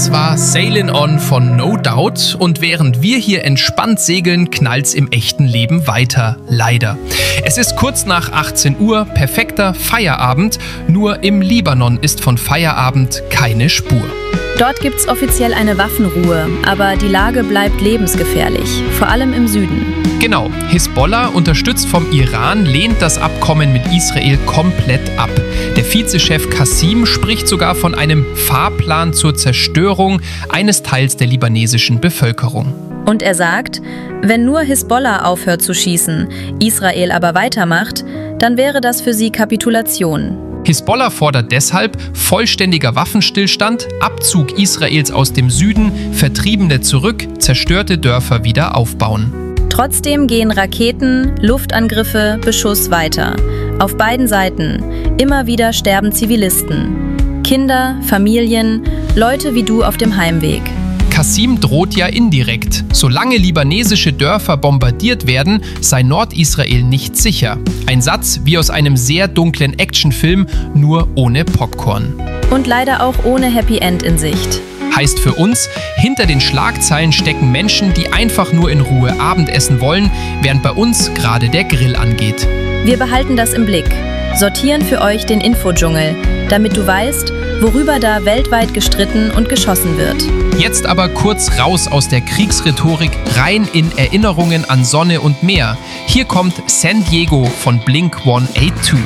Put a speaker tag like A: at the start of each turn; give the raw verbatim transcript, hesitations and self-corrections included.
A: Das war Sailin' On von No Doubt und während wir hier entspannt segeln, knallt's im echten Leben weiter, leider. Es ist kurz nach achtzehn Uhr, perfekter Feierabend, nur im Libanon ist von Feierabend keine Spur.
B: Dort gibt's offiziell eine Waffenruhe, aber die Lage bleibt lebensgefährlich, vor allem im Süden.
A: Genau, Hisbollah, unterstützt vom Iran, lehnt das Abkommen mit Israel komplett ab. Der Vizechef Qassim spricht sogar von einem Fahrplan zur Zerstörung eines Teils der libanesischen Bevölkerung.
B: Und er sagt, wenn nur Hisbollah aufhört zu schießen, Israel aber weitermacht, dann wäre das für sie Kapitulation.
A: Hisbollah fordert deshalb vollständiger Waffenstillstand, Abzug Israels aus dem Süden, Vertriebene zurück, zerstörte Dörfer wieder aufbauen.
B: Trotzdem gehen Raketen, Luftangriffe, Beschuss weiter. Auf beiden Seiten. Immer wieder sterben Zivilisten. Kinder, Familien, Leute wie du auf dem Heimweg.
A: Qassim droht ja indirekt. Solange libanesische Dörfer bombardiert werden, sei Nordisrael nicht sicher. Ein Satz wie aus einem sehr dunklen Actionfilm, nur ohne Popcorn.
B: Und leider auch ohne Happy End in Sicht.
A: Heißt für uns, hinter den Schlagzeilen stecken Menschen, die einfach nur in Ruhe Abendessen wollen, während bei uns gerade der Grill angeht.
B: Wir behalten das im Blick, sortieren für euch den Infodschungel, damit du weißt, worüber da weltweit gestritten und geschossen wird.
A: Jetzt aber kurz raus aus der Kriegsrhetorik, rein in Erinnerungen an Sonne und Meer. Hier kommt San Diego von Blink hundertzweiundachtzig.